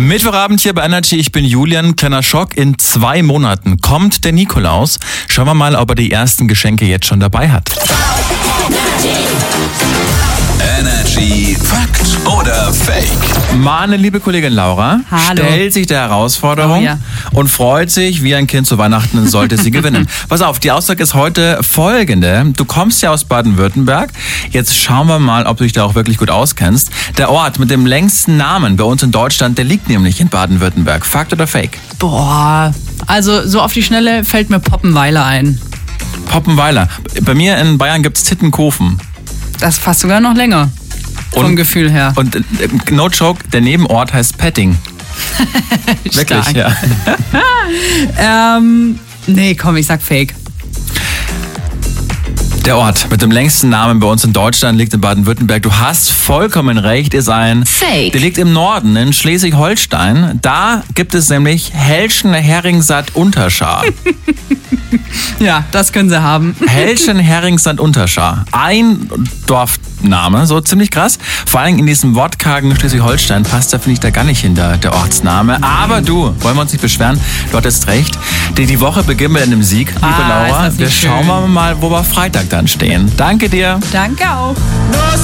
Mittwochabend hier bei Energy, ich bin Julian. Kleiner Schock, in 2 Monaten kommt der Nikolaus. Schauen wir mal, ob er die ersten Geschenke jetzt schon dabei hat. Energy Fakt oder Fake? Meine liebe Kollegin Laura stellt sich der Herausforderung und freut sich wie ein Kind zu Weihnachten, sollte sie gewinnen. Pass auf, die Aussage ist heute folgende. Du kommst ja aus Baden-Württemberg. Jetzt schauen wir mal, ob du dich da auch wirklich gut auskennst. Der Ort mit dem längsten Namen bei uns in Deutschland, der liegt nämlich in Baden-Württemberg. Fakt oder Fake? Boah, also so auf die Schnelle fällt mir Poppenweiler ein. Poppenweiler. Bei mir in Bayern gibt's Tittenkofen. Das ist fast sogar noch länger. Vom Gefühl her. Und no joke, der Nebenort heißt Petting. Wirklich, ja. Nee, komm, ich sag Fake. Der Ort mit dem längsten Namen bei uns in Deutschland liegt in Baden-Württemberg. Du hast vollkommen recht, ist ein Fake. Der liegt im Norden, in Schleswig-Holstein. Da gibt es nämlich Helschen-Heringsand-Unterschar. Ja, das können sie haben. Helschen-Heringsand-Unterschar. Ein Dorfname, so ziemlich krass. Vor allem in diesem wortkargen Schleswig-Holstein passt da, finde ich, da gar nicht hin, der Ortsname. Aber du, wollen wir uns nicht beschweren, du hattest recht. Die Woche beginnt mit einem Sieg, liebe Laura. Wir schauen mal, wo wir Freitag dann stehen. Danke dir. Danke auch. Nur